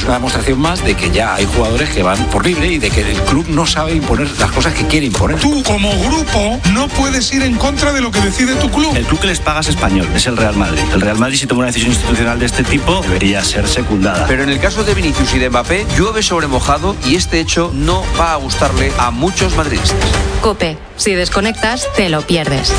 una demostración más de que ya hay jugadores que van por libre y de que el club no sabe imponer las cosas que quiere imponer. Tú, como grupo, no puedes ir en contra de lo que decide tu club. El club que les paga es español, es el Real Madrid. El Real Madrid, si toma una decisión institucional de este tipo, debería ser secundada. Pero en el caso de Vinicius y de Mbappé, llueve sobre mojado y este hecho no va a gustarle a muchos madridistas. COPE, si desconectas, te lo pierdes.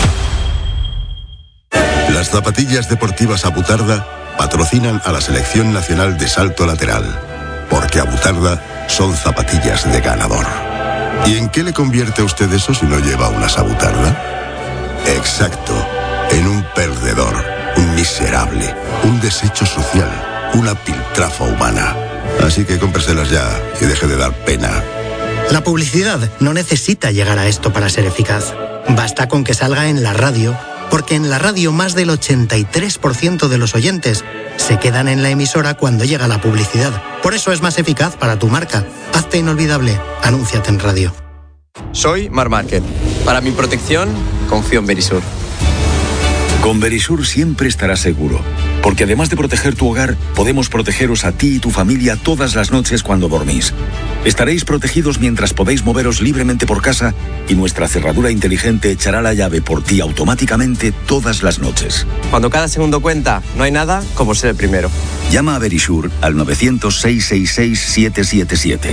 Las zapatillas deportivas Abutarda patrocinan a la Selección Nacional de Salto Lateral, porque Abutarda son zapatillas de ganador. ¿Y en qué le convierte a usted eso si no lleva unas Abutarda? Exacto, en un perdedor, un miserable, un desecho social, una piltrafa humana. Así que cómpreselas ya y deje de dar pena. La publicidad no necesita llegar a esto para ser eficaz. Basta con que salga en la radio, porque en la radio más del 83% de los oyentes se quedan en la emisora cuando llega la publicidad. Por eso es más eficaz para tu marca. Hazte inolvidable. Anúnciate en radio. Soy Mar Márquez. Para mi protección, confío en Verisur. Con Verisur siempre estarás seguro, porque además de proteger tu hogar, podemos protegeros a ti y tu familia todas las noches cuando dormís. Estaréis protegidos mientras podéis moveros libremente por casa y nuestra cerradura inteligente echará la llave por ti automáticamente todas las noches. Cuando cada segundo cuenta, no hay nada como ser el primero. Llama a Verisur al 900-666-777.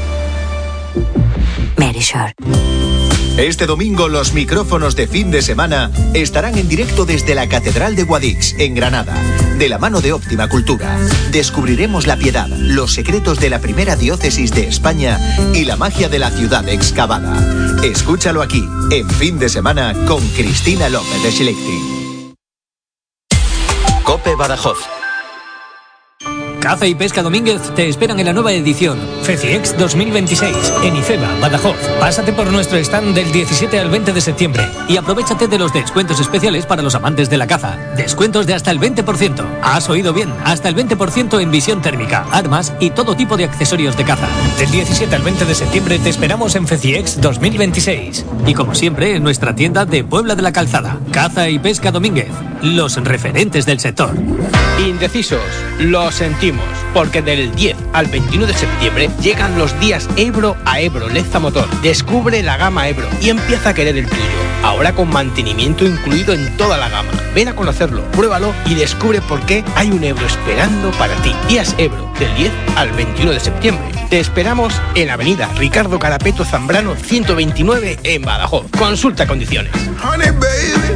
Verisur. Este domingo los micrófonos de fin de semana estarán en directo desde la Catedral de Guadix, en Granada, de la mano de Óptima Cultura. Descubriremos la piedad, los secretos de la primera diócesis de España y la magia de la ciudad excavada. Escúchalo aquí, en Fin de Semana, con Cristina López de Xilekti. COPE Badajoz. Caza y Pesca Domínguez te esperan en la nueva edición FECIEX 2026 en Ifeba, Badajoz. Pásate por nuestro stand del 17 al 20 de septiembre y aprovechate de los descuentos especiales para los amantes de la caza. Descuentos de hasta el 20%. Has oído bien, hasta el 20% en visión térmica, armas y todo tipo de accesorios de caza. Del 17 al 20 de septiembre te esperamos en FECIEX 2026. Y como siempre, en nuestra tienda de Puebla de la Calzada. Caza y Pesca Domínguez, los referentes del sector. Indecisos, lo sentimos, porque del 10 al 21 de septiembre llegan los días Ebro a Ebro Leza Motor. Descubre la gama Ebro y empieza a querer el tuyo. Ahora con mantenimiento incluido en toda la gama. Ven a conocerlo, pruébalo y descubre por qué hay un Ebro esperando para ti. Días Ebro, del 10 al 21 de septiembre. Te esperamos en Avenida Ricardo Carapeto Zambrano 129 en Badajoz. Consulta condiciones. Honey, baby.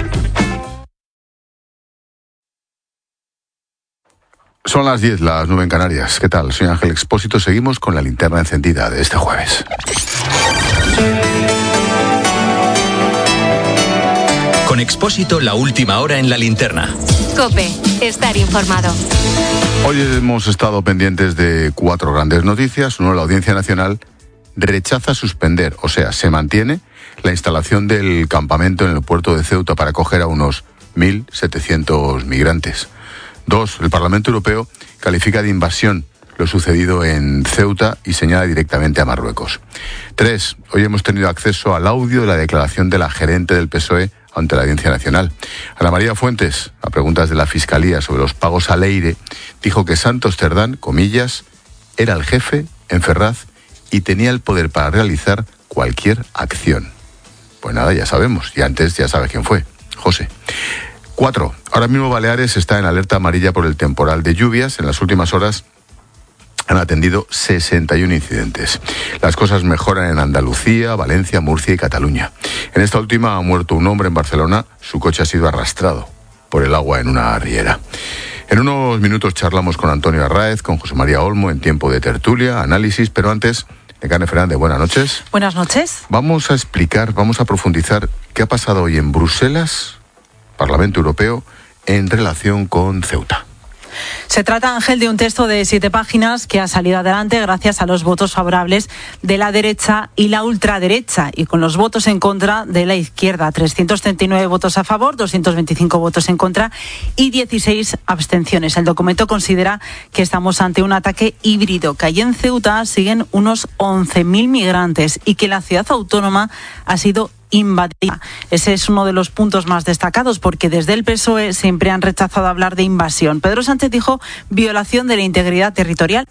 Son las 10, las 9 en Canarias. ¿Qué tal? Soy Ángel Expósito. Seguimos con la linterna encendida de este jueves. Con Expósito, la última hora en la linterna. COPE, estar informado. Hoy hemos estado pendientes de 4 grandes noticias. Uno, la Audiencia Nacional rechaza suspender, o sea, se mantiene la instalación del campamento en el puerto de Ceuta para acoger a unos 1.700 migrantes. 2, el Parlamento Europeo califica de invasión lo sucedido en Ceuta y señala directamente a Marruecos. 3, hoy hemos tenido acceso al audio de la declaración de la gerente del PSOE ante la Audiencia Nacional. Ana María Fuentes, a preguntas de la Fiscalía sobre los pagos a Leire, dijo que Santos Cerdán, comillas, era el jefe en Ferraz y tenía el poder para realizar cualquier acción. Pues nada, ya sabemos, y antes ya sabes quién fue, José. 4. Ahora mismo Baleares está en alerta amarilla por el temporal de lluvias. En las últimas horas han atendido 61 incidentes. Las cosas mejoran en Andalucía, Valencia, Murcia y Cataluña. En esta última ha muerto un hombre en Barcelona. Su coche ha sido arrastrado por el agua en una riera. En unos minutos charlamos con Antonio Arráez, con José María Olmo en tiempo de tertulia, análisis, pero antes, Nekane Fernández, buenas noches. Buenas noches. Vamos a explicar, vamos a profundizar qué ha pasado hoy en Bruselas, Parlamento Europeo, en relación con Ceuta. Se trata, Ángel, de un texto de 7 páginas que ha salido adelante gracias a los votos favorables de la derecha y la ultraderecha y con los votos en contra de la izquierda. 339 votos a favor, 225 votos en contra y 16 abstenciones. El documento considera que estamos ante un ataque híbrido, que allí en Ceuta siguen unos 11.000 migrantes y que la ciudad autónoma ha sido invadida. Ese es uno de los puntos más destacados porque desde el PSOE siempre han rechazado hablar de invasión. Pedro Sánchez dijo violación de la integridad territorial.